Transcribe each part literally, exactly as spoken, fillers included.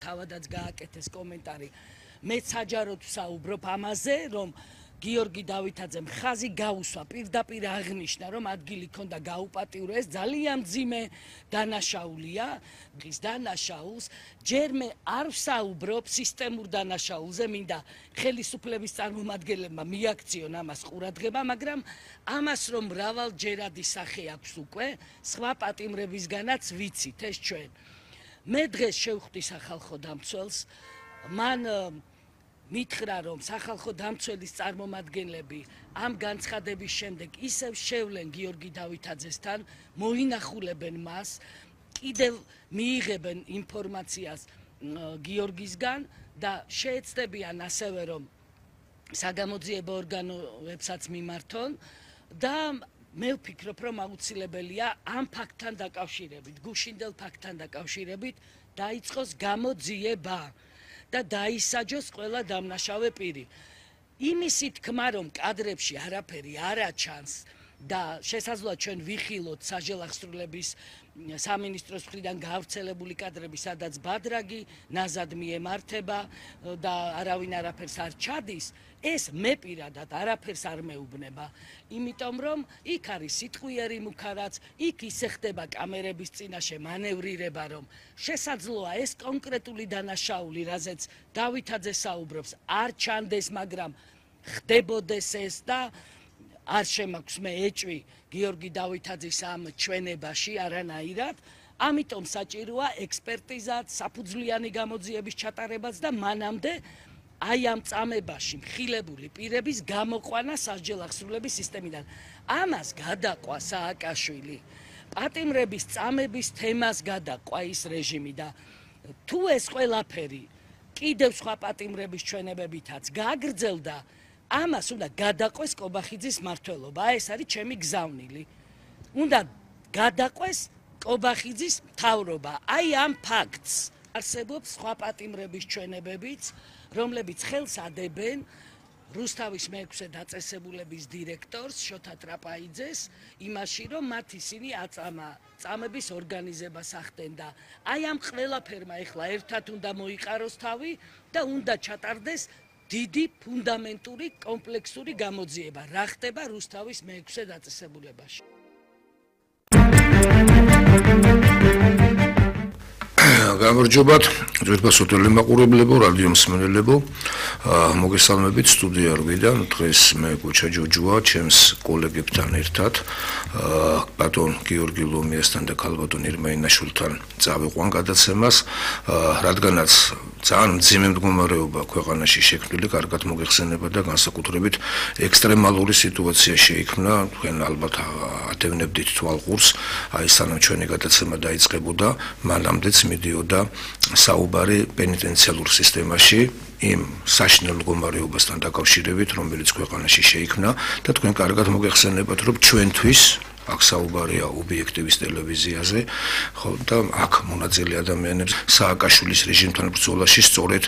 თავადაც გააკეთეს კომენტარი. მეც საჯაროდ ვსაუბრობ ამაზე, რომ გიორგი დავითაძემ ხაზი გაუსვა, პირდაპირ აღნიშნა, რომ ადგილი ქონდა გაუპატიურეს, ძალიან მძიმე დანაშაულია, დღის დანაშაულს, ჯერ მე არ ვსაუბრობ სისტემურ დანაშაულზე, მინდა ხელისუფლების წარმომადგენლებმა მიაქციონ ამას ყურადღება, მაგრამ ამას რომ მრავალჯერადი სახე აქვს უკვე, სხვა პატიმრებისგანაც ვიცით ეს ჩვენ. მე დღეს შევხვდი სახალხო დამცველს, მან მითხრა, რომ სახალხო დამცველის წარმომადგენლები ამ განცხადების შემდეგ ისევ შევლენ გიორგი დავითაძესთან, მოინახულებენ მას, კიდევ მიიღებენ ინფორმაციას გიორგისგან და შეეცდებიან ასევე, რომ საგამოძიებო ორგანოებსაც მიმართონ და მე ვფიქრობ, რომ აუცილებელია ამ ფაქტთან დაკავშირებით, გუშინდელ ფაქტთან დაკავშირებით დაიწყოს გამოძიება და დაისაჯოს ყველა დამნაშავე პირი. იმისი თქმა, რომ კადრებში არაფერი არ აჩანს და შესაძლოა ჩვენ ვიხილოთ საჯელახსრულების სამინისტროს მხრიდან გავრცელებული კადრები, სადაც ბადრაგი ნაზად მიემართება და არავინ არაფერს არ ჩადის, ეს მე პირადად არაფერს არ მეუბნება, იმიტომ რომ იქ არის სიტყვიერი მუქარაც, იქ ისე ხდება კამერების წინაშე მანევრირება, რომ შესაძლოა ეს კონკრეტული დანაშაული, რაზეც დავითაძე საუბრობს, არ ჩანდეს, მაგრამ ხდებოდეს ეს და არ შემაქვს მე ეჭვი გიორგი დავითაძის ამ ჩვენებაში არანაირად, ამიტომ საჭიროა ექსპერტიზაც, საფუძვლიანი გამოძიების ჩატარებაც და მანამდე აი ამ წამებაში მხილებული პირების გამოყვანა სასჯელახსრულების სისტემიდან. ამას გადაყვა სააკაშვილი. პატიმრების წამების თემას გადაყვა ის რეჟიმი და თუ ეს ყველაფერი კიდევ სხვა პატიმრების ჩვენებებითაც გაგრძელდა, ამას უნდა გადაყვეს კობახიძის მმართველობა. ეს არის ჩემი გზავნილი. უნდა გადაყვეს კობახიძის მთავრობა. აი ამ ფაქტს არსებობს სხვა პატიმრების ჩვენებებიც, რომლებიც ხელს ადებენ რუსთავის მეექვსე დაწესებულების დირექტორს შოთა ტრაპაიძეს იმაში, რომ მათ ისინი აწამა წამების ორგანიზებას ახდენ და აი ამ ყველაფერმა ეხლა ერთად უნდა მოიყაროს თავი და უნდა ჩატარდეს დიდი ფუნდამენტური კომპლექსური გამოძიება, რა ხდება რუსთავის მეექვსე დაწესებულებაში. გამარჯობათ, ძვირფასობრივი მაყურებლებო, რადიო მსმენელებო, მოგესალმებით სტუდია რვიდან. დღეს მე გუჩა ჯოჯოა, ჩემს კოლეგებთან ერთად, ბატონ გიორგი ლომიასთან და ქალბატონ ირმაინაშვილთან წავიყვან გადაცემას, რადგანაც ძალიან მძიმე მდგომარეობა ქვეყანაში შექმნილი, კარგად მოგეხსენება და განსაკუთრებით ექსტრემალური სიტუაცია შეიქმნა, თქვენ ალბათ ატევნებდით თვალყურს, აი სანამ ჩვენი გადაცემა დაიწყებოდა, მანამდეც მიდიოდა საუბარი პენიტენციალურ სისტემაში იმ საშინელ მდგომარეობასთან დაკავშირებით, რომელიც ქვეყანაში შეიქმნა და თქვენ კარგად მოგეხსენებათ, რომ ჩვენთვის აქ საუბარია ობიექტივის ტელევიზიაზე, ხო და აქ მონაწილე ადამიანებს სააკაშვილის რეჟიმთან ბრძოლაში სწორედ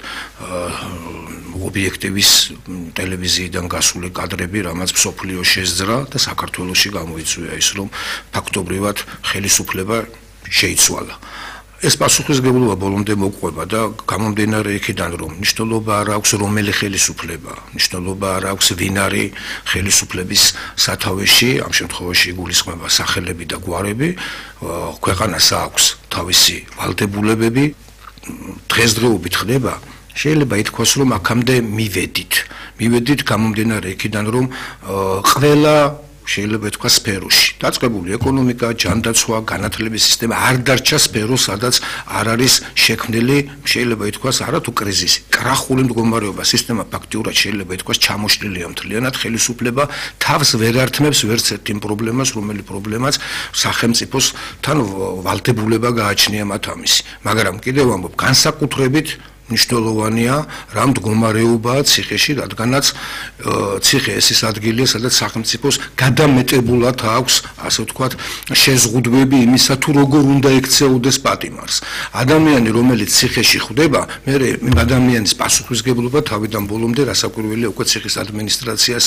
ობიექტივის ტელევიზიიდან გასული კადრები, რამაც მსოფლიოს შეძრა და საქართველოში გამოიწვია ის, რომ ფაქტობრივად ხელისუფლება შეიცვალა. ეს პასუხისმგებლობა ბოლომდე მოყვება და გამომდინარე იქიდან, რომ მნიშვნელობა არ აქვს რომელი ხელისუფლება, მნიშვნელობა არ აქვს ვინ არის ხელისუფლების სათავეში, ამ შემთხვევაში იგულისხმება სახელები და გვარები, ქვეყანას აქვს თავისი ვალდებულებები, დღესდღეობით ხდება, შეიძლება ითქვას, რომ აქამდე მივედით, მივედით გამომდინარე იქიდან, რომ ყველა შეიძლება ითქვა სფეროში. დაწყებული ეკონომიკა, ჯანდაცვა, განათლების სისტემა არ დარჩა სფერო, სადაც არ არის შექმნილი, შეიძლება ითქვას, არათუ კრიზისი, კრახული მდგომარეობა, სისტემა ფაქტიურად შეიძლება ითქვას ჩამოშლილია მთლიანად, ხელისუფლება თავს ვერ ართმევს ვერც ერთ იმ პრობლემას, რომელი პრობლემაც სახელმწიფოსთან ვალდებულება გააჩნია მათ ამისი. მაგრამ კიდევ ამბობ, განსაკუთრებით მნიშვნელოვანია რა მდგომარეობაა ციხეში, რადგანაც ციხე ეს ის ადგილია, სადაც სახელმწიფოს გადამეტებულად აქვს, ასე ვთქვათ, შეზღუდვები იმისა, თუ როგორ უნდა ექცეუდეს პატიმარს. ადამიანი, რომელიც ციხეში ხვდება, მე იმ ადამიანის პასუხისმგებლობა თავიდან ბოლომდე რასაკვირველია უკვე ციხის ადმინისტრაციას